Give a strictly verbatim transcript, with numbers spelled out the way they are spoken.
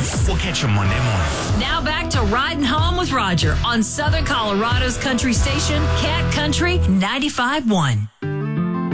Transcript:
We'll catch you Monday morning. Now back to Riding Home with Roger on Southern Colorado's country station, Cat Country ninety-five point one.